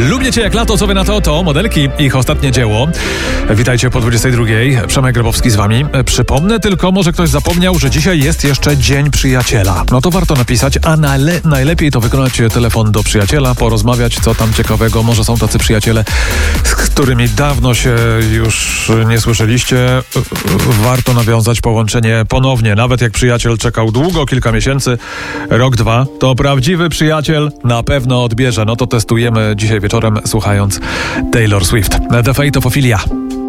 Lubię cię jak lato, co wy na to? To modelki, ich ostatnie dzieło. Witajcie po 22. Przemek Grabowski z wami. Przypomnę tylko, może ktoś zapomniał, że dzisiaj jest jeszcze Dzień Przyjaciela. No to warto napisać, a najlepiej to wykonać telefon do przyjaciela, porozmawiać, co tam ciekawego. Może są tacy przyjaciele, z którymi dawno się już nie słyszeliście. Warto nawiązać połączenie ponownie. Nawet jak przyjaciel czekał długo, kilka miesięcy, rok, dwa, to prawdziwy przyjaciel na pewno odbierze. No to testujemy dzisiaj wieczorem, słuchając Taylor Swift. The Fate of Ophelia.